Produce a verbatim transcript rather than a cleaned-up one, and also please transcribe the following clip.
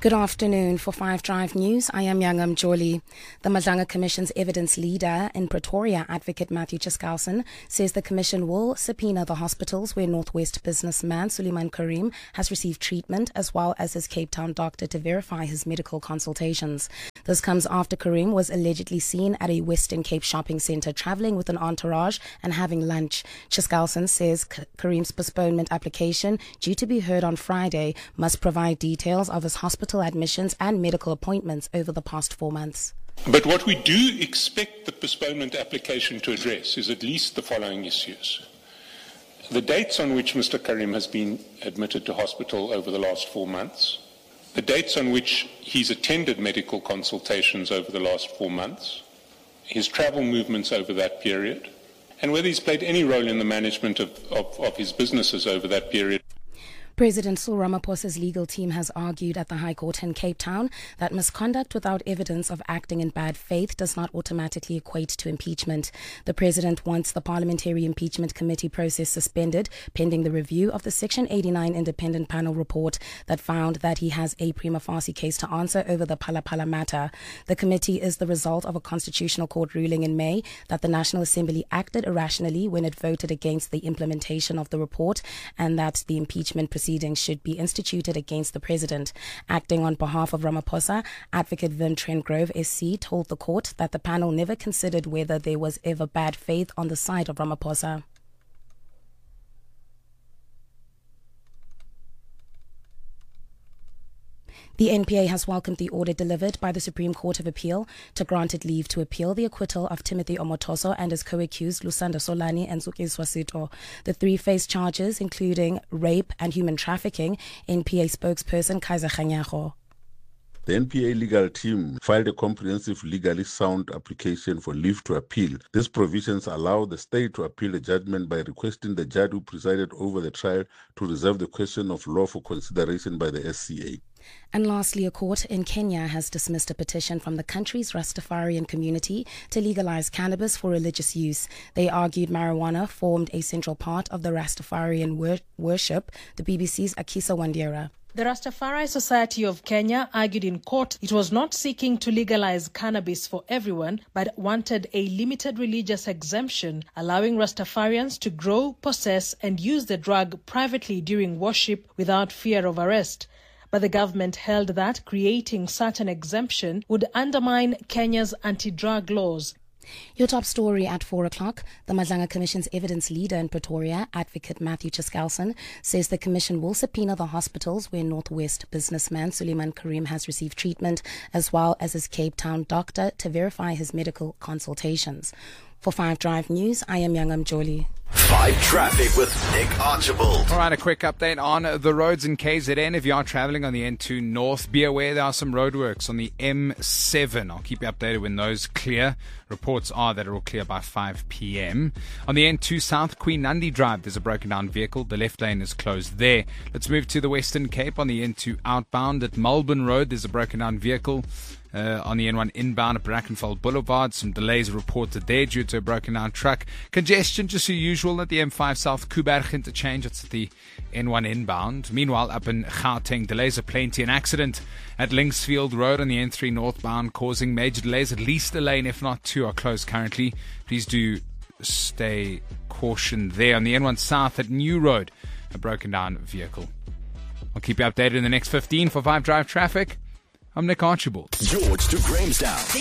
Good afternoon. For Five Drive News, I am Yangam Jolie. The Madlanga Commission's evidence leader in Pretoria, Advocate Matthew Chiskalson, says the Commission will subpoena the hospitals where Northwest businessman Suleiman Karim has received treatment, as well as his Cape Town doctor, to verify his medical consultations. This comes after Karim was allegedly seen at a Western Cape shopping centre travelling with an entourage and having lunch. Chiskalson says Karim's postponement application, due to be heard on Friday, must provide details of his hospital admissions and medical appointments over the past four months. But what we do expect the postponement application to address is at least the following issues. The dates on which Mister Karim has been admitted to hospital over the last four months, the dates on which he's attended medical consultations over the last four months, his travel movements over that period, and whether he's played any role in the management of, of, of his businesses over that period. President Cyril Ramaphosa's legal team has argued at the High Court in Cape Town that misconduct without evidence of acting in bad faith does not automatically equate to impeachment. The President wants the Parliamentary Impeachment Committee process suspended pending the review of the Section eighty-nine independent panel report that found that he has a prima facie case to answer over the Phala Phala matter. The committee is the result of a Constitutional Court ruling in May that the National Assembly acted irrationally when it voted against the implementation of the report, and that the impeachment proceedings should be instituted against the President. Acting on behalf of Ramaphosa, Advocate Vin Trent-Grove S C told the court that the panel never considered whether there was ever bad faith on the side of Ramaphosa. The N P A has welcomed the order delivered by the Supreme Court of Appeal to grant it leave to appeal the acquittal of Timothy Omotoso and his co-accused Lusanda Solani and Zukiswa Sito. The three face charges, including rape and human trafficking. N P A spokesperson Kaiser Khanyago. The N P A legal team filed a comprehensive legally sound application for leave to appeal. These provisions allow the state to appeal a judgment by requesting the judge who presided over the trial to reserve the question of law for consideration by the S C A. And lastly, a court in Kenya has dismissed a petition from the country's Rastafarian community to legalize cannabis for religious use. They argued marijuana formed a central part of the Rastafarian wor- worship. The B B C's Akisa Wandera. The Rastafari Society of Kenya argued in court it was not seeking to legalize cannabis for everyone, but wanted a limited religious exemption, allowing Rastafarians to grow, possess, and use the drug privately during worship without fear of arrest. But the government held that creating such an exemption would undermine Kenya's anti-drug laws. Your top story at four o'clock. The Madlanga Commission's evidence leader in Pretoria, Advocate Matthew Chiskalson, says the Commission will subpoena the hospitals where Northwest businessman Suleiman Karim has received treatment, as well as his Cape Town doctor, to verify his medical consultations. For Five Drive News, I am Yangam Jolie. Five Traffic with Nick Archibald. All right, a quick update on the roads in K Z N. If you are traveling on the N two North, be aware there are some roadworks on the M seven. I'll keep you updated when those clear. Reports are that it will clear by five p.m. On the N two South, Queen Nandi Drive, there's a broken down vehicle. The left lane is closed there. Let's move to the Western Cape on the N two outbound. At Melbourne Road, there's a broken down vehicle. Uh, on the N one inbound at Brackenfell Boulevard, some delays reported there due to a broken down truck. Congestion just as usual at the M five South Kuberg interchange. It's at the N one inbound. Meanwhile, up in Gauteng, delays are plenty. An accident at Linksfield Road on the N three northbound causing major delays. At least a lane, if not two, are closed currently. Please do stay cautioned there. On the N one South at New Road, a broken down vehicle. I'll keep you updated in the next fifteen for Five Drive Traffic. I'm Nick Archibald. George to Grahamstown.